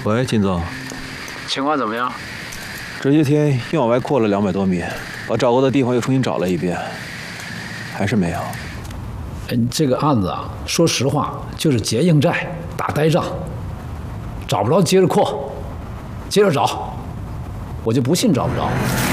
喂，金总， 情况怎么样？ 这些天又往外扩了200多米，把找过的地方又重新找了一遍，还是没有。 这个案子啊，说实话就是结硬债、打呆仗，找不着接着扩，接着找，我就不信找不着。